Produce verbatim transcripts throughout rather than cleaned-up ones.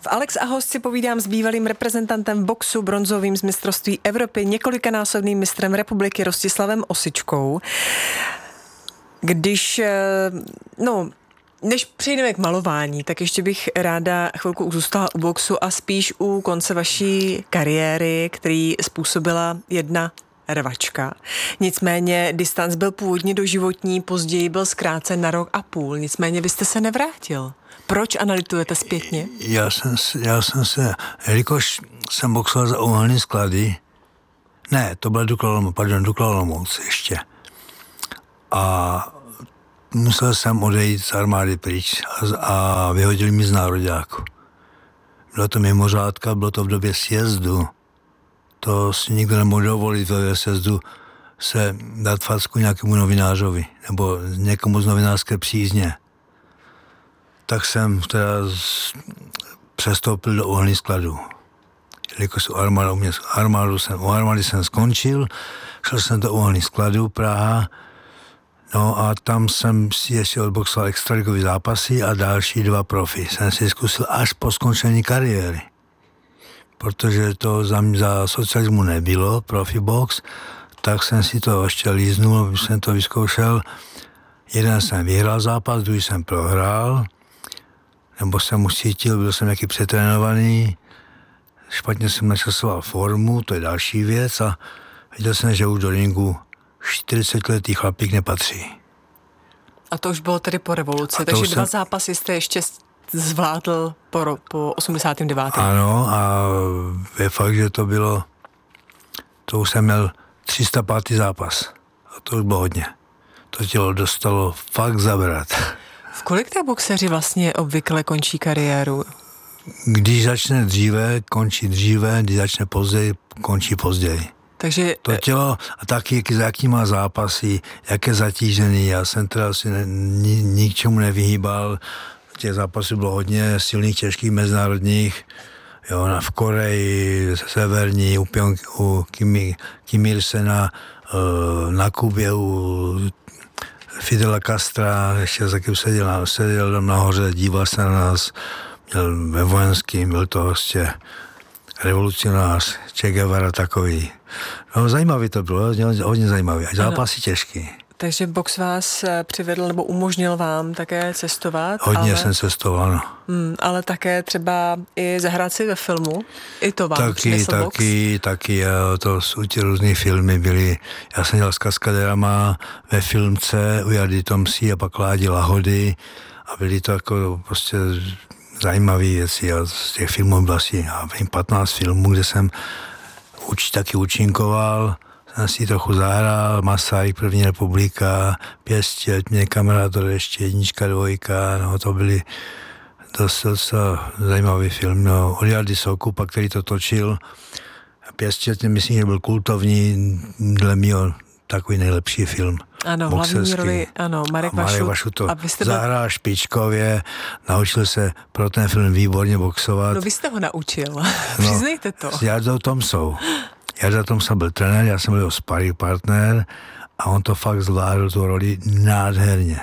V Alex a host si povídám s bývalým reprezentantem boxu, bronzovým z mistrovství Evropy, několikanásobným mistrem republiky Rostislavem Osičkou. Když, no, než přejdeme k malování, tak ještě bych ráda chvilku zůstala u boxu a spíš u konce vaší kariéry, který způsobila jedna rvačka. Nicméně distanc byl původně doživotní, později byl zkrácen na rok a půl. Nicméně vy jste se nevrátil. Proč analyzujete zpětně? Já jsem, já jsem se, jelikož jsem boxoval za uhelný sklady, ne, to byl Dukla Olomouc, pardon, Dukla Olomouc ještě. A musel jsem odejít z armády pryč a, a vyhodili mi z nároďáku. Bylo to mimořádka, bylo to v době sjezdu. To si nikdo nemohl dovolit v době sjezdu se dát facku nějakému novinářovi nebo někomu z novinářské přízně. Tak jsem teda z, přestoupil do uhelných skladů. Jelikož u armádu, mě, armádu jsem, u armády jsem skončil, šel jsem do uhelných skladů Praha, no a tam jsem si ještě odboxoval extraligový zápasy a další dva profi. Jsem si zkusil až po skončení kariéry. Protože to za, za socialismu nebylo, profi box, tak jsem si to ještě líznul, jsem to vyzkoušel. Jeden jsem vyhrál zápas, druhý jsem prohrál, nebo jsem už cítil, byl jsem nějaký přetrénovaný, špatně jsem načasoval formu, to je další věc a viděl jsem, že už do ringu čtyřicetiletý chlapík nepatří. A to už bylo tedy po revoluci, takže dva jsem... zápasy jste ještě zvládl po, po osmdesátém devátém Ano, a je fakt, že to bylo, to už jsem měl tři sta pátý zápas. A to už bylo hodně. To tělo dostalo fakt zabrat. V kolik té boxeři vlastně obvykle končí kariéru? Když začne dříve, končí dříve, když začne později, končí později. Takže... To tělo a taky, za jaký má zápasy, jak je zatížený. Já jsem teda si ne, ni, ničemu nevyhýbal. Těch zápasů bylo hodně silných, těžkých, mezinárodních. Jo, v Koreji, severní, u, Pyong, u Kimi, Kim Il-sena, na Kubě, u Fidela Castra, ještě taky seděl, seděl tam nahoře, díval se na nás, měl ve vojenským, byl to prostě revolucionář, Che Guevara takový. No, zajímavý to bylo, hodně zajímavý, a zápasy těžký. Takže box vás přivedl nebo umožnil vám také cestovat? Hodně ale... jsem cestoval, no. Hmm, ale také třeba i zahrát si ve filmu? I to vám taky, přinesl taky, box? Taky, taky, to jsou ti různý filmy byly. Já jsem dělal s kaskadérama ve filmce u Jardy Tomsí a pak Ládi Lahody a byly to jako prostě zajímavé věci a z těch filmů bylo asi, já vím, patnáct filmů, kde jsem uč, taky účinkoval. Jsem si trochu zahrál, Masaryk, První republika, Pěstět, mě kamarátor, ještě jednička, dvojka, no to byly dost, dost zajímavý film, no, od Jardy Soukupa, který to točil. Pěstět, myslím, že byl kultovní, dle mýho takový nejlepší film. Ano, hlavní roli, ano, Marek Vašut. Marek Vašut to byl... zahrál špičkově, naučil se pro ten film výborně boxovat. No vy jste ho naučil, přiznejte to. S Jardou Tomsou. Jarda Tomsa byl trenér, já jsem byl jeho sparring partner a on to fakt zvládl tu roli nádherně.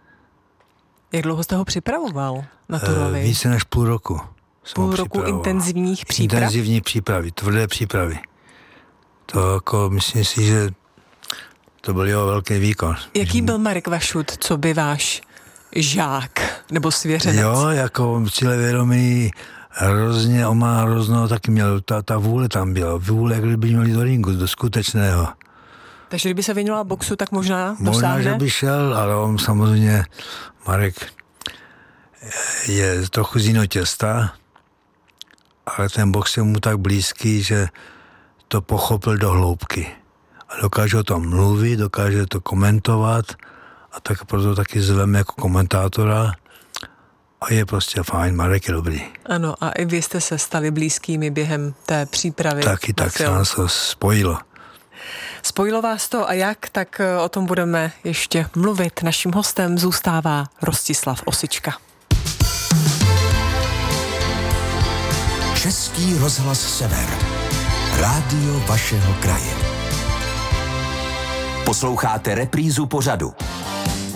Jak dlouho jste ho připravoval na tu roli? E, více než půl roku. Půl roku intenzivních příprav? Intenzivní přípravy, tvrdé přípravy. To jako, myslím si, že to byl jeho velký výkon. Jaký byl Marek Vašut, co by váš žák nebo svěřenec? Jo, jako cílevědomý, hrozně, on má hrozno, taky měl, ta, ta vůle tam byla, vůle, jak kdyby měli do ringu, do skutečného. Takže kdyby se věnoval boxu, tak možná dosáhne? Možná, že by šel, ale on samozřejmě, Marek, je trochu z jiného těsta, ale ten box je mu tak blízký, že to pochopil do hloubky. A dokáže o tom mluvit, dokáže to komentovat a tak proto taky zveme jako komentátora. A je prostě fajn, Marek je dobrý. Ano, a i vy jste se stali blízkými během té přípravy. Taky tak se nás to spojilo. Spojilo vás to a jak, tak o tom budeme ještě mluvit. Naším hostem zůstává Rostislav Osička. Český rozhlas Sever. Rádio vašeho kraje. Posloucháte reprízu pořadu.